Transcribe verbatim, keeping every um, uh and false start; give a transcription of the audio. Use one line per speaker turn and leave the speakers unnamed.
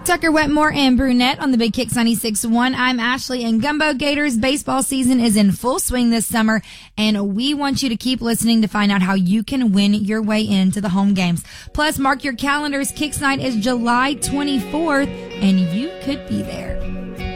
Tucker Wetmore and Brunette on the Big Kicks ninety-six point one. I'm Ashley, and Gumbo Gators baseball season is in full swing this summer, and we want you to keep listening to find out how you can win your way into the home games. Plus, mark your calendars. Kicks Night is July twenty-fourth, and you could be there.